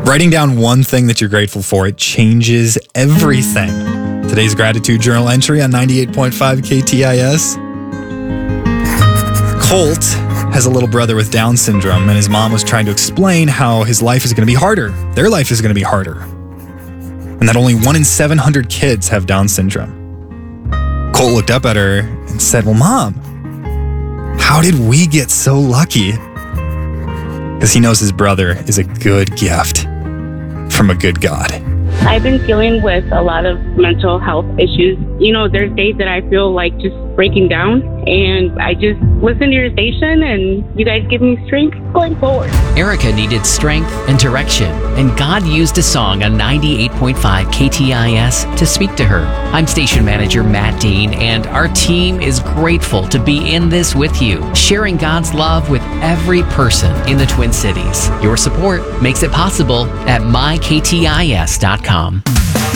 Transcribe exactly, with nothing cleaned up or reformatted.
Writing down one thing that you're grateful for, it changes everything. Today's gratitude journal entry on ninety-eight point five K T I S. Colt has a little brother with Down syndrome, and his mom was trying to explain how his life is going to be harder. Their life is going to be harder. And that only one in seven hundred kids have Down syndrome. Colt looked up at her and said, well, Mom, how did we get so lucky? Because he knows his brother is a good gift from a good God. I've been dealing with a lot of mental health issues. You know, there's days that I feel like just breaking down, and I just listen to your station, and you guys give me strength going forward. Erica needed strength and direction, and God used a song on ninety-eight point five K T I S to speak to her. I'm station manager Matt Dean, and our team is grateful to be in this with you, sharing God's love with every person in the Twin Cities. Your support makes it possible at my K T I S dot com.